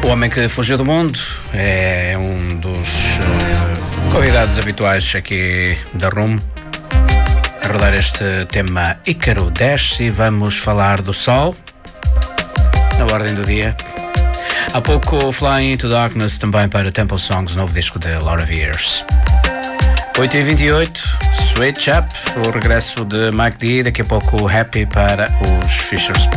O Homem que Fugiu do Mundo é um dos convidados habituais aqui da RUM a rodar este tema Ícaro Desce, e vamos falar do Sol na ordem do dia. Há pouco Flying into Darkness também para Temple Songs, novo disco de Laura Veirs. 8h28, Sweet Chap, o regresso de Mike D, daqui a pouco Happy para os Fisher Spoon.